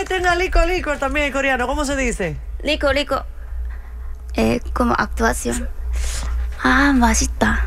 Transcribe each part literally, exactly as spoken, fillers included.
meten a Lico Lico también en coreano? ¿Cómo se dice? Lico Lico. Eh, como actuación. Ah, 맛있다.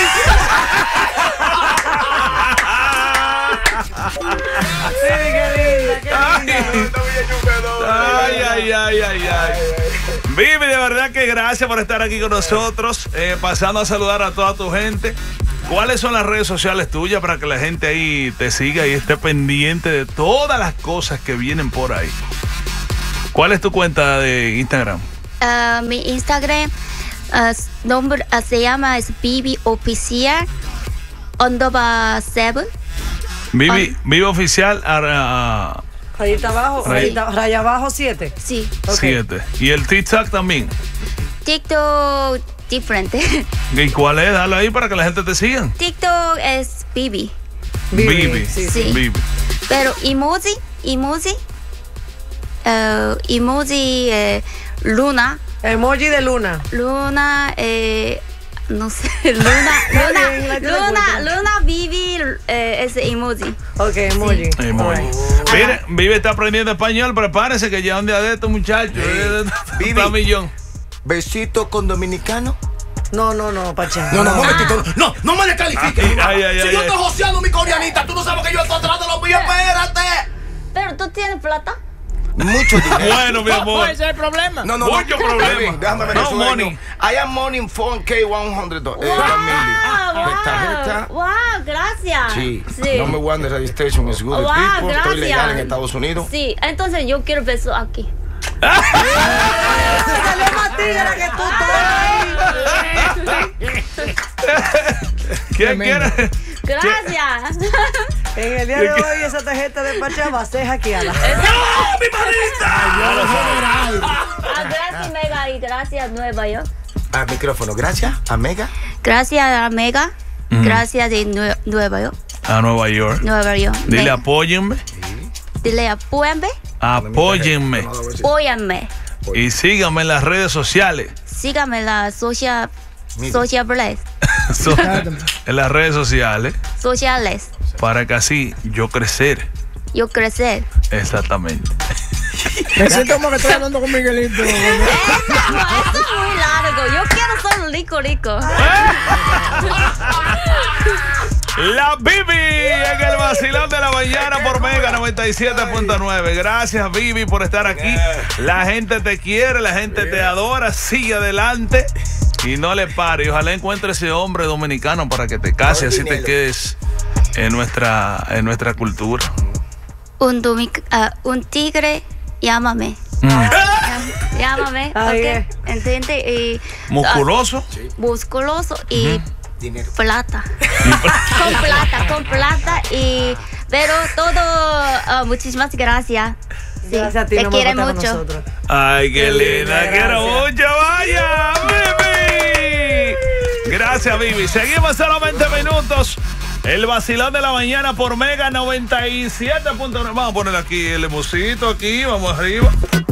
Sí, qué linda, qué linda. Ay, ay, ay, ay, ay. Vivi, de verdad que gracias por estar aquí con nosotros. Eh, pasando a saludar a toda tu gente. ¿Cuáles son las redes sociales tuyas para que la gente ahí te siga y esté pendiente de todas las cosas que vienen por ahí? ¿Cuál es tu cuenta de Instagram? Uh, mi Instagram uh, nombre, uh, se llama es Vivi Oficial underbar seven. Vivi, Vivi Oficial a, Rayita abajo, Ray- rayita, raya abajo siete. Sí. siete. Y el TikTok también. TikTok diferente. ¿Y cuál es? Dale ahí para que la gente te siga. TikTok es Vivi. Vivi. Sí, Sí. Vivi. Pero emoji, emoji, uh, emoji eh, Luna, Emoji de luna. Luna, eh, no sé, Luna, Luna, bien, la te Luna, cuento. Luna, Vivi, eh, ese emoji. Ok, emoji. Emoji. Alright. Mire, Vivi está aprendiendo español. Prepárese que ya un día de estos muchachos. Hey, Vivi. Está millón. Besito con dominicano. No, no, no, Pachá. No, no, un momentito. No, no me descalifiques. Ay, ay, ay, si ay, yo ay. estoy joseando mi coreanita, tú no sabes que yo estoy atrás de los míos. Espérate. Pero tú tienes plata. Mucho dinero. Bueno, mi amor. Ese es el problema. No, no, no. Mucho problema. Baby, déjame ver No eso. money. I am money in four K one hundred dollars. Wow, tarjeta. wow, wow, gracias. Sí. Sí. Number one the registration is good. Wow, People, gracias. estoy legal en Estados Unidos. Sí, entonces yo quiero beso aquí. Salió más tigre que tú, ¿Quién quiere? Gracias. En el día de hoy esa tarjeta de Pachá va a ser hackeada. Ah, gracias Mega y gracias Nueva York. Al micrófono. Gracias, Amega. Gracias a Mega. Gracias de Nue- Nueva York. A Nueva York. Nueva York. Dile Mega. apóyenme. Dile apóyenme. Apóyenme. Apóyenme. Y síganme en las redes sociales. Sígame en la social. Social bless. So- en las redes sociales. Sociales. Para que así yo crecer. Yo crecer. Exactamente. Me siento como que estoy hablando con Miguelito. Eso, eso es muy largo. Yo quiero ser rico, rico. La Vivi en el vacilón de la mañana por Mega noventa y siete punto nueve. Gracias, Vivi, por estar aquí. La gente te quiere, la gente te adora. Sigue adelante y no le pare. Y ojalá encuentre ese hombre dominicano para que te case, así te quedes en nuestra, en nuestra cultura. Un, domic- ah, un tigre, llámame. Mm. Llámame, Ahí ok. es. ¿Entiendes? Y, Musculoso. ah, musculoso y Dinero. plata. Con plata, con plata. Y, pero todo, ah, muchísimas gracias. Sí, Gracias a ti, te mi amor, quiere por estar con mucho. nosotros. Ay, qué Qué linda, linda, quiero gracias. mucho, vaya, Vivi. Gracias, Vivi. Seguimos solamente minutos. El vacilón de la mañana por Mega noventa y siete punto nueve. Vamos a poner aquí el embusito aquí, vamos arriba.